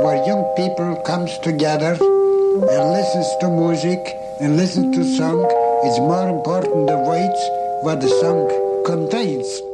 where young people comes together and listens to music and listens to song. It's more important the words what the song contains.